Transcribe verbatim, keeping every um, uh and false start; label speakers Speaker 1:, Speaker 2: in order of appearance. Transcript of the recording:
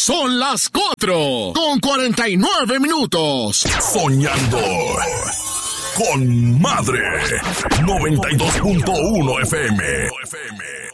Speaker 1: Son las cuatro con cuarenta y nueve minutos.
Speaker 2: Soñando con Madre. noventa y dos punto uno F M.